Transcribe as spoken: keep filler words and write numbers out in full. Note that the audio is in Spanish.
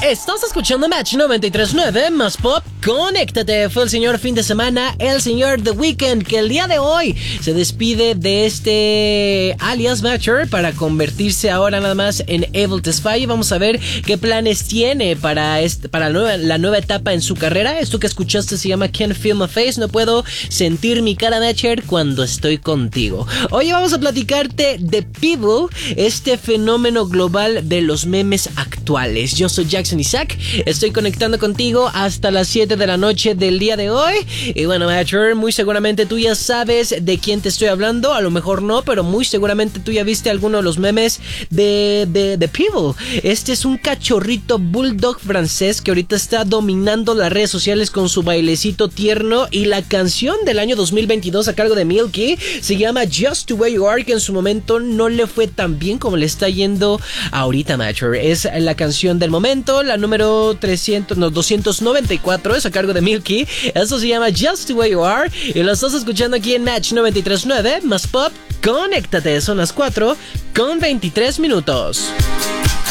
Estás escuchando Match noventa y tres punto nueve más Pop. Conéctate. Fue el señor fin de semana, el señor The Weeknd, que el día de hoy se despide de este alias Matcher para convertirse ahora nada más en Able Tesfaye. Vamos a ver qué planes tiene para, este, para la, nueva, la nueva etapa en su carrera. Esto que escuchaste se llama Can't Feel My Face. No puedo sentir mi cara, Matcher, cuando estoy contigo. Hoy vamos a platicarte de Pebble, este fenómeno global de los memes actuales. Yo soy Jackson Isaac, estoy conectando contigo hasta las siete de la noche del día de hoy. Y bueno, Matcher, muy seguramente tú ya sabes de quién te estoy hablando. A lo mejor no, pero muy seguramente tú ya viste alguno de los memes de, de, de Pebble. Este es un cachorrito bulldog francés que ahorita está dominando las redes sociales con su bailecito tierno. Y la canción del año dos mil veintidós a cargo de Milky se llama Just The Way You Are, que en su momento no le fue tan bien como le está yendo ahorita, Matcher. Es la canción del momento, la número trescientos, no, doscientos noventa y cuatro, es a cargo de Milky. Eso se llama Just The Way You Are y lo estás escuchando aquí en Match noventa y tres punto nueve más Pop. Conéctate, son las cuatro con veintitrés minutos.